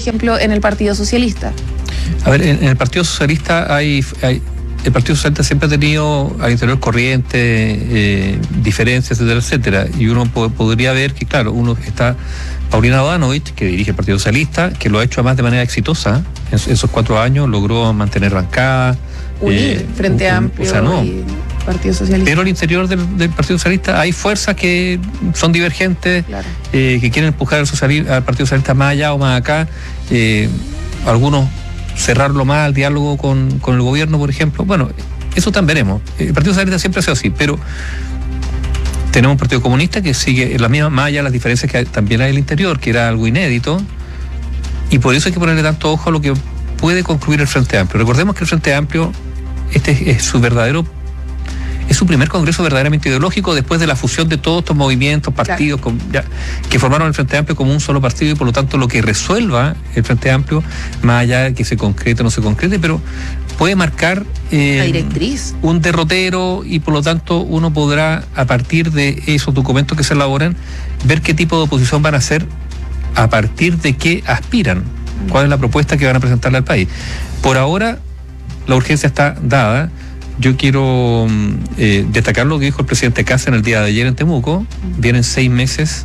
ejemplo, en el Partido Socialista? A ver, en el Partido Socialista el Partido Socialista siempre ha tenido al interior corriente, diferencias, etcétera, etcétera. Y uno podría ver que, claro, uno está Paulina Bodanovich, que dirige el Partido Socialista, que lo ha hecho además de manera exitosa. En esos 4 años logró mantener bancada. Unir Frente Amplio y Partido Socialista. Pero al interior del Partido Socialista hay fuerzas que son divergentes, claro, que quieren empujar al Partido Socialista más allá o más acá. Algunos cerrarlo más al diálogo con el gobierno, por ejemplo. Bueno, eso también veremos. El Partido Socialista siempre ha sido así, pero tenemos un Partido Comunista que sigue en la misma, más allá de las diferencias que también hay en el interior, que era algo inédito, y por eso hay que ponerle tanto ojo a lo que puede concluir el Frente Amplio. Recordemos que el Frente Amplio, este es su primer congreso verdaderamente ideológico después de la fusión de todos estos movimientos, partidos, claro, que formaron el Frente Amplio como un solo partido, y por lo tanto lo que resuelva el Frente Amplio, más allá de que se concrete o no se concrete, pero puede marcar la directriz, un derrotero, y por lo tanto uno podrá, a partir de esos documentos que se elaboran, ver qué tipo de oposición van a hacer, a partir de qué aspiran, cuál es la propuesta que van a presentarle al país. Por ahora, la urgencia está dada. Yo quiero destacar lo que dijo el presidente Kast en el día de ayer en Temuco. Vienen 6 meses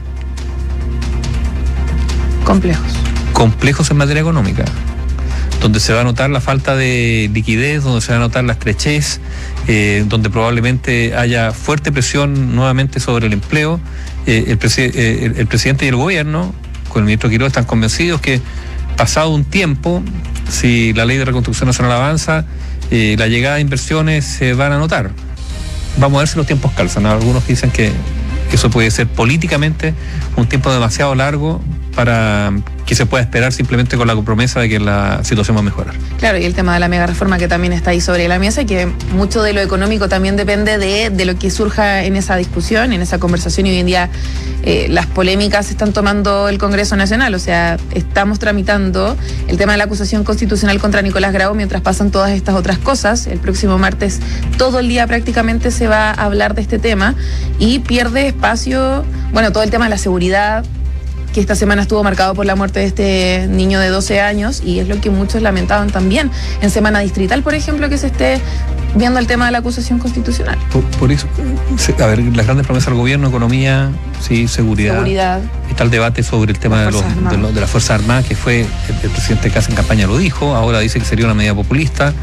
complejos en materia económica, donde se va a notar la falta de liquidez, donde se va a notar la estrechez, donde probablemente haya fuerte presión nuevamente sobre el empleo. El presidente y el gobierno, con el ministro Quiroga, están convencidos que pasado un tiempo, si la ley de reconstrucción nacional avanza, la llegada de inversiones se van a notar. Vamos a ver si los tiempos calzan. Algunos dicen que eso puede ser políticamente un tiempo demasiado largo para que se pueda esperar simplemente con la promesa de que la situación va a mejorar. Claro, y el tema de la mega reforma que también está ahí sobre la mesa, y que mucho de lo económico también depende de lo que surja en esa discusión, en esa conversación, y hoy en día las polémicas están tomando el Congreso Nacional. O sea, estamos tramitando el tema de la acusación constitucional contra Nicolás Grau mientras pasan todas estas otras cosas. El próximo martes todo el día prácticamente se va a hablar de este tema, y pierde espacio, bueno, todo el tema de la seguridad, que esta semana estuvo marcado por la muerte de este niño de 12 años, y es lo que muchos lamentaban también en semana distrital, por ejemplo, que se esté viendo el tema de la acusación constitucional. Por eso, a ver, las grandes promesas del gobierno: economía, sí, seguridad. Está el debate sobre el tema de las Fuerzas Armadas, que fue el presidente Kast en campaña lo dijo, ahora dice que sería una medida populista.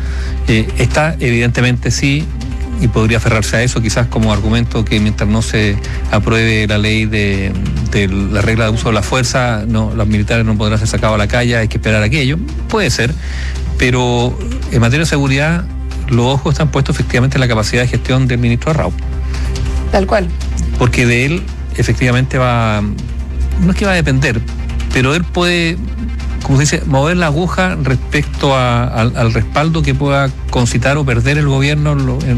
Está evidentemente sí, y podría aferrarse a eso quizás como argumento, que mientras no se apruebe la ley de la regla de uso de la fuerza, los militares no podrán ser sacados a la calle, hay que esperar aquello. Puede ser, pero en materia de seguridad los ojos están puestos efectivamente en la capacidad de gestión del ministro Arrau. Tal cual. Porque de él efectivamente no es que va a depender, pero él puede, como se dice, mover la aguja respecto al respaldo que pueda concitar o perder el gobierno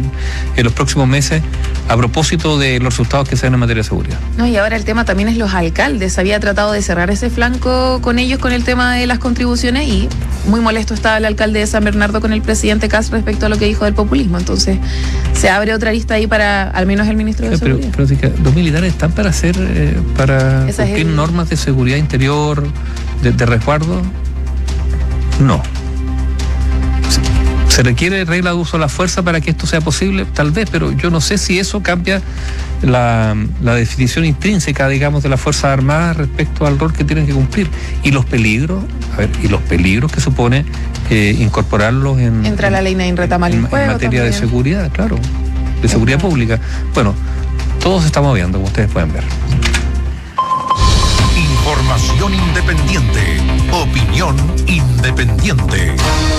en los próximos meses, a propósito de los resultados que se den en materia de seguridad. No, y ahora el tema también es los alcaldes. Había tratado de cerrar ese flanco con ellos con el tema de las contribuciones, y muy molesto estaba el alcalde de San Bernardo con el presidente Kast respecto a lo que dijo del populismo. Entonces se abre otra lista ahí para al menos el ministro de Seguridad. Pero sí, que los militares están para cumplir normas de seguridad interior, de resguardo. No. ¿Se requiere regla de uso de la fuerza para que esto sea posible? Tal vez, pero yo no sé si eso cambia la definición intrínseca, digamos, de las Fuerzas Armadas respecto al rol que tienen que cumplir. Y los peligros, que supone incorporarlos Entra la ley Nain Retamal en materia también de seguridad, claro, de seguridad pública. Bueno, todo se está moviendo, como ustedes pueden ver. Información independiente. Opinión independiente.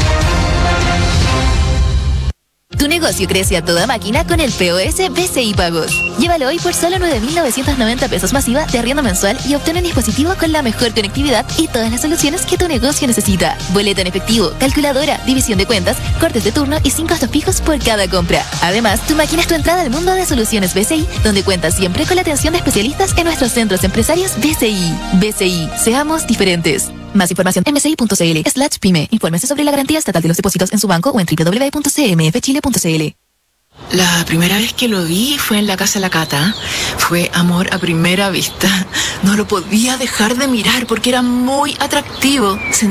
Tu negocio crece a toda máquina con el POS BCI Pagos. Llévalo hoy por solo 9.990 pesos masiva de arriendo mensual y obtén un dispositivo con la mejor conectividad y todas las soluciones que tu negocio necesita. Boleta en efectivo, calculadora, división de cuentas, cortes de turno y 5 costos fijos por cada compra. Además, tu máquina es tu entrada al mundo de soluciones BCI, donde cuentas siempre con la atención de especialistas en nuestros centros empresarios BCI. BCI, seamos diferentes. Más información en bci.cl/pyme. Infórmese sobre la garantía estatal de los depósitos en su banco o en www.cmfchile.cl. La primera vez que lo vi fue en la casa de la Cata. Fue amor a primera vista. No lo podía dejar de mirar porque era muy atractivo.